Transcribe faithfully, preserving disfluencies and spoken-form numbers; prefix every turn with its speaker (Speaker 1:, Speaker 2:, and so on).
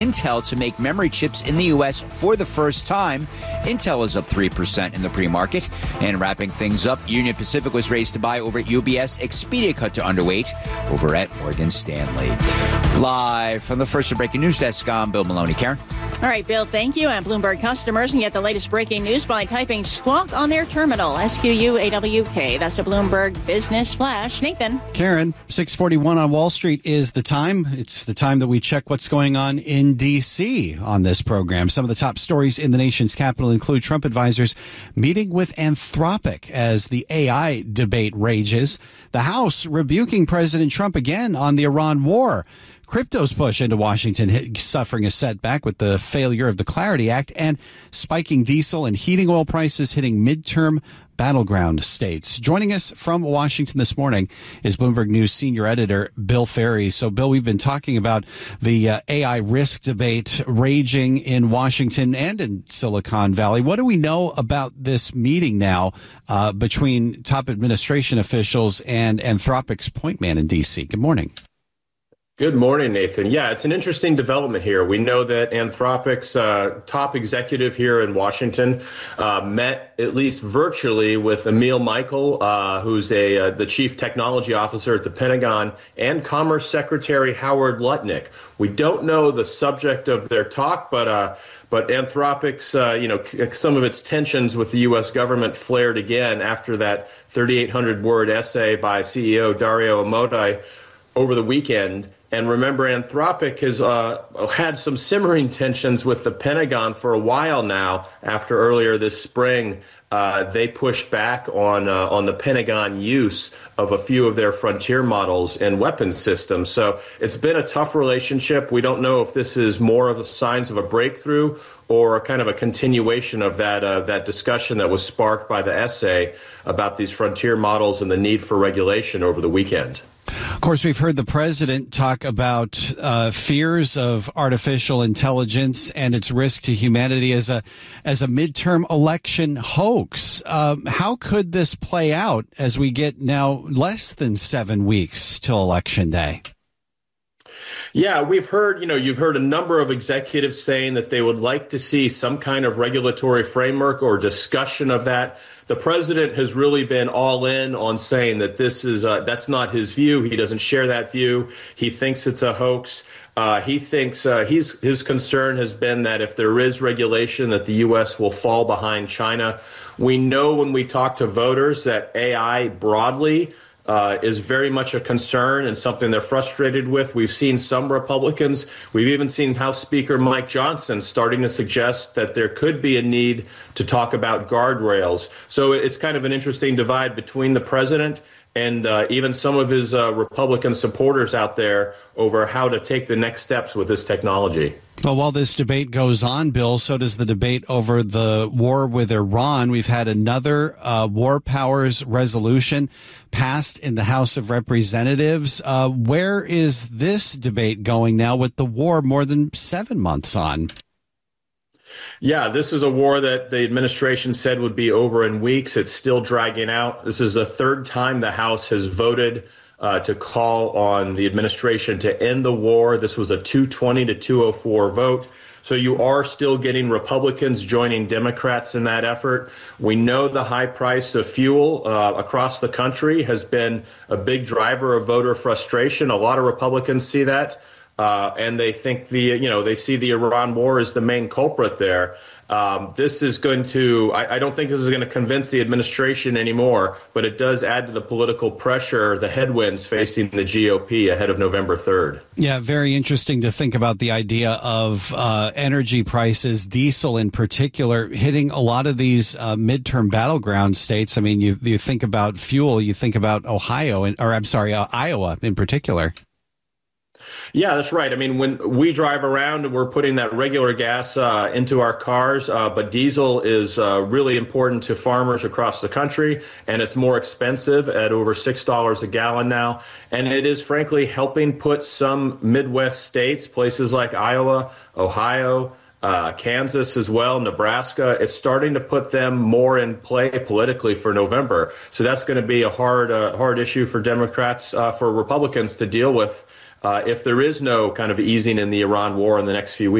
Speaker 1: Intel to make memory chips in the U S for the first time. Intel is up three percent in the pre-market. And wrapping things up, Union Pacific was raised to buy over at U B S. Expedia cut to underweight over at Morgan Stanley. Live from the First Breaking News Desk, I'm Bill Maloney. Karen?
Speaker 2: All right, Bill, thank you. And Bloomberg customers can get the latest breaking news by typing Squawk on their terminal, S Q U A W K. That's a Bloomberg Business Flash. Nathan.
Speaker 3: Karen, six forty-one on Wall Street is the time. It's the time that we check what's going on in D C on this program. Some of the top stories in the nation's capital include Trump advisors meeting with Anthropic as the A I debate rages. The House rebuking President Trump again on the Iran war. Crypto's push into Washington hit, suffering a setback with the failure of the Clarity Act, and spiking diesel and heating oil prices hitting midterm battleground states. Joining us from Washington this morning is Bloomberg News senior editor Bill Ferry. So, Bill, we've been talking about the uh, A I risk debate raging in Washington and in Silicon Valley. What do we know about this meeting now uh, between top administration officials and Anthropic's point man in D C? Good morning.
Speaker 4: Good morning, Nathan. Yeah, it's an interesting development here. We know that Anthropic's uh, top executive here in Washington uh, met at least virtually with Emil Michael, uh, who's a uh, the chief technology officer at the Pentagon, and Commerce Secretary Howard Lutnick. We don't know the subject of their talk, but uh, but Anthropic's uh, you know some of its tensions with the U S government flared again after that thirty-eight hundred word essay by C E O Dario Amodei over the weekend. And remember, Anthropic has uh, had some simmering tensions with the Pentagon for a while now. After earlier this spring, uh, they pushed back on uh, on the Pentagon use of a few of their frontier models and weapons systems. So it's been a tough relationship. We don't know if this is more of a signs of a breakthrough or kind of a continuation of that uh, that discussion that was sparked by the essay about these frontier models and the need for regulation over the weekend.
Speaker 3: Of course, we've heard the president talk about uh, fears of artificial intelligence and its risk to humanity as a as a midterm election hoax. Um, how could this play out as we get now less than seven weeks till Election Day?
Speaker 4: Yeah, we've heard, you know, you've heard a number of executives saying that they would like to see some kind of regulatory framework or discussion of that. The president has really been all in on saying that this is uh, that's not his view. He doesn't share that view. He thinks it's a hoax. Uh, he thinks uh, he's, his concern has been that if there is regulation, that the U S will fall behind China. We know when we talk to voters that A I broadly Uh, is very much a concern and something they're frustrated with. We've seen some Republicans, we've even seen House Speaker Mike Johnson starting to suggest that there could be a need to talk about guardrails. So it's kind of an interesting divide between the president and uh, even some of his uh, Republican supporters out there over how to take the next steps with this technology.
Speaker 3: Well, while this debate goes on, Bill, so does the debate over the war with Iran. We've had another uh, war powers resolution passed in the House of Representatives. Uh, where is this debate going now with the war more than seven months on?
Speaker 4: Yeah, this is a war that the administration said would be over in weeks. It's still dragging out. This is the third time the House has voted uh, to call on the administration to end the war. This was a two twenty to two oh four vote. So you are still getting Republicans joining Democrats in that effort. We know the high price of fuel uh, across the country has been a big driver of voter frustration. A lot of Republicans see that. Uh, and they think the, you know, they see the Iran war as the main culprit there. Um, this is going to, I, I don't think this is going to convince the administration anymore, but it does add to the political pressure, the headwinds facing the G O P ahead of November third.
Speaker 3: Yeah, very interesting to think about the idea of uh, energy prices, diesel in particular, hitting a lot of these uh, midterm battleground states. I mean, you, you think about fuel, you think about Ohio, and, or I'm sorry, uh, Iowa in particular.
Speaker 4: Yeah, that's right. I mean, when we drive around, we're putting that regular gas uh, into our cars, uh, but diesel is uh, really important to farmers across the country, and it's more expensive at over six dollars a gallon now. And it is, frankly, helping put some Midwest states, places like Iowa, Ohio, uh, Kansas as well, Nebraska, it's starting to put them more in play politically for November. So that's going to be a hard, uh, hard issue for Democrats, uh, for Republicans to deal with. Uh, if there is no kind of easing in the Iran war in the next few weeks.